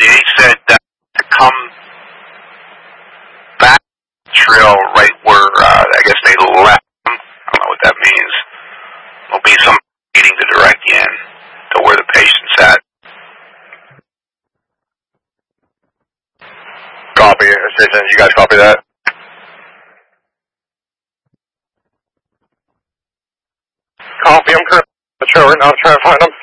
He said to come back trail right where I guess they left. I don't know what that means. There'll be some meeting to direct you in to where the patient's at. Copy, Jason. You guys copy that? Copy. I'm currently on the trail right now. I'm trying to find him.